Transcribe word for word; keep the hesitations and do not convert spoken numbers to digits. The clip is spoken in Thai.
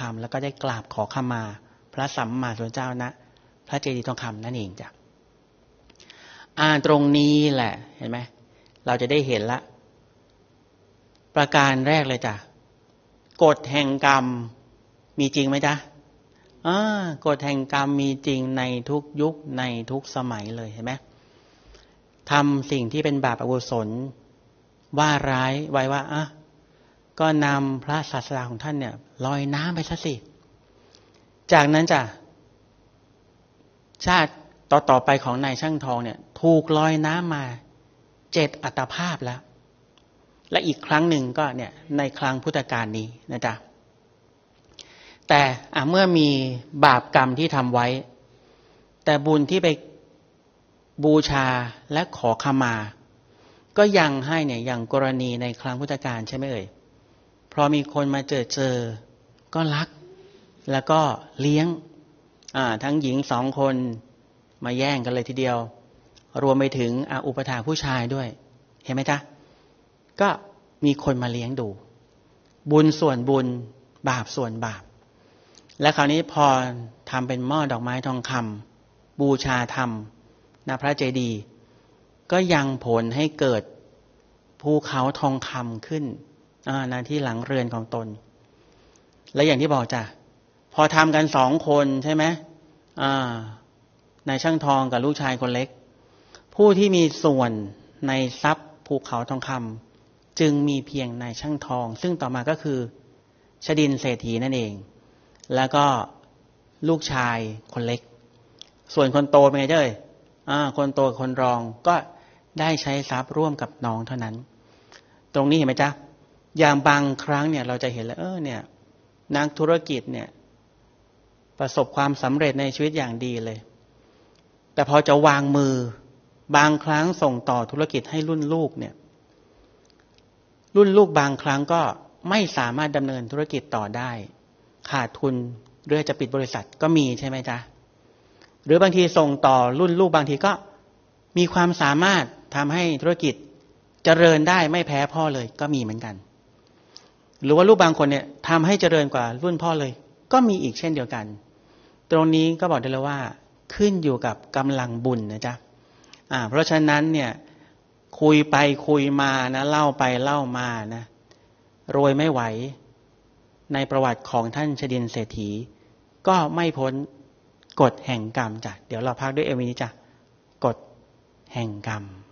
รมแล้วก็ได้กราบขอขมาพระสัมมาสัมพุทธเจ้านะพระเจดีย์ทองคำนั่นเองจ้ะอ่านตรงนี้แหละเห็นไหมเราจะได้เห็นละประการแรกเลยจ้ะกฎแห่งกรรมมีจริงไหมจ๊ะอ่ากฎแห่งกรรมมีจริงในทุกยุคในทุกสมัยเลยเห็นไหมทำสิ่งที่เป็นบาปอกุศลว่าร้ายไว้ว่าอ่ะก็นำพระศาสดาของท่านเนี่ยลอยน้ำไปซะสิจากนั้นจ้ะชาติต่อต่อไปของนายช่างทองเนี่ยถูกลอยน้ำมาเจ็ดอัตภาพแล้วและอีกครั้งหนึ่งก็เนี่ยในครั้งพุทธกาลนี้นะจ๊ะแต่เมื่อมีบาปกรรมที่ทำไว้แต่บุญที่ไปบูชาและขอขมาก็ยังให้เนี่ยอย่างกรณีในครั้งพุทธกาลใช่ไหมเอ่ยพอมีคนมาเจอเจอก็รักแล้วก็เลี้ยงอ่าทั้งหญิงสองคนมาแย่งกันเลยทีเดียวรวมไปถึงอาอุปถาผู้ชายด้วยเห็นไหมจ๊ะก็มีคนมาเลี้ยงดูบุญส่วนบุญบาปส่วนบาปและคราวนี้พอทำเป็นหม้อดอกไม้ทองคำบูชาธรรมณพระเจดีย์ก็ยังผลให้เกิดภูเขาทองคำขึ้นณที่หลังเรือนของตนและอย่างที่บอกจ้ะพอทำกันสองคนใช่ไหมนายช่างทองกับลูกชายคนเล็กผู้ที่มีส่วนในทรัพย์ภูเขาทองคำจึงมีเพียงนายช่างทองซึ่งต่อมาก็คือชดินเศรษฐีนั่นเองแล้วก็ลูกชายคนเล็กส่วนคนโตเป็นไงเจ้ยอ่าคนโตคนรองก็ได้ใช้ทรัพย์ร่วมกับน้องเท่านั้นตรงนี้เห็นไหมจ๊ะอย่างบางครั้งเนี่ยเราจะเห็นแล้วเออเนี่ยนักธุรกิจเนี่ยประสบความสำเร็จในชีวิตอย่างดีเลยแต่พอจะวางมือบางครั้งส่งต่อธุรกิจให้รุ่นลูกเนี่ยรุ่นลูกบางครั้งก็ไม่สามารถดำเนินธุรกิจต่อได้ขาดทุนหรือจะปิดบริษัทก็มีใช่ไหมจ๊ะหรือบางทีส่งต่อรุ่นลูกบางทีก็มีความสามารถทำให้ธุรกิจเจริญได้ไม่แพ้พ่อเลยก็มีเหมือนกันหรือว่าลูกบางคนเนี่ยทำให้เจริญกว่ารุ่นพ่อเลยก็มีอีกเช่นเดียวกันตรงนี้ก็บอกได้เลยว่าขึ้นอยู่กับกำลังบุญนะจ๊ะอ่าเพราะฉะนั้นเนี่ยคุยไปคุยมานะเล่าไปเล่ามานะรวยไม่ไหวในประวัติของท่านชดินเศรษฐีก็ไม่พ้นกฎแห่งกรรมจ้ะเดี๋ยวเราพักด้วยเอวีนี้จ้ะกฎแห่งกรรม